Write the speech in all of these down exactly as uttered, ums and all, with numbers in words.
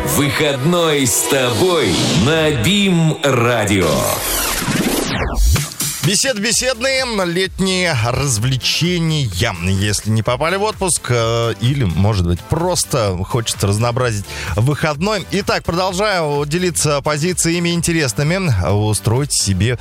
Выходной с тобой на БИМ-радио. Бесед беседные, летние развлечения. Если не попали в отпуск, или, может быть, просто хочется разнообразить выходной. Итак, продолжаю делиться позициями интересными. Устроить себе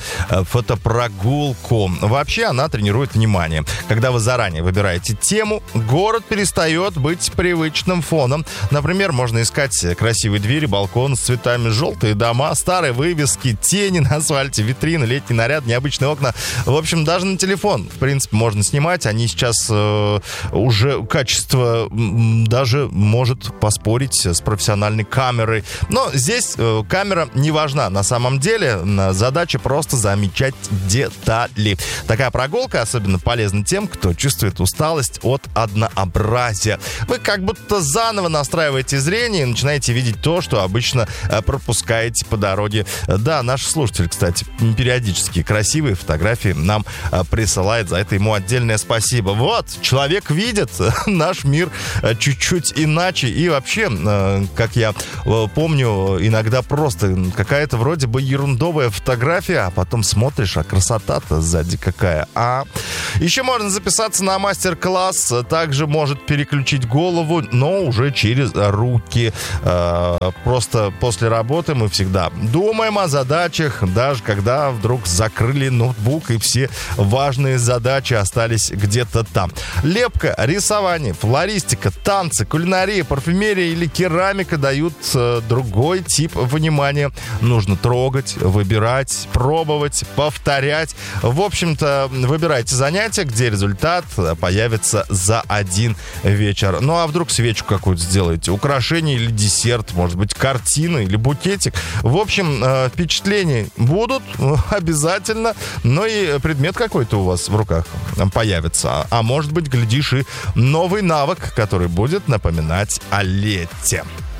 фотопрогулку. Вообще, она тренирует внимание. Когда вы заранее выбираете тему, город перестает быть привычным фоном. Например, можно искать красивые двери, балкон с цветами, желтые дома, старые вывески, тени на асфальте, витрины, летний наряд, необычные окна. В общем, даже на телефон, в принципе, можно снимать. Они сейчас э, уже качество м, даже может поспорить с профессиональной камерой. Но здесь э, камера не важна. На самом деле задача просто замечать детали. Такая прогулка особенно полезна тем, кто чувствует усталость от однообразия. Вы как будто заново настраиваете зрение и начинаете видеть то, что обычно э, пропускаете по дороге. Да, наш слушатель, кстати, периодически красивые фотографии нам а, присылает. За это ему отдельное спасибо. Вот, человек видит наш мир а, чуть-чуть иначе. И вообще, а, как я а, помню, иногда просто какая-то вроде бы ерундовая фотография, а потом смотришь, а красота-то сзади какая. А еще можно записаться на мастер-класс. Также может переключить голову, но уже через руки. А, просто после работы мы всегда думаем о задачах, даже когда вдруг закрыли ноутбук и все важные задачи остались где-то там. Лепка, рисование, флористика, танцы, кулинария, парфюмерия или керамика дают э, другой тип внимания. Нужно трогать, выбирать, пробовать, повторять. В общем-то, выбирайте занятия, где результат появится за один вечер. Ну а вдруг свечку какую-то сделаете, украшение или десерт, может быть, картина или букетик. В общем, э, впечатления будут обязательно, но и предмет какой-то у вас в руках появится. А может быть, глядишь, и новый навык, который будет напоминать о лете.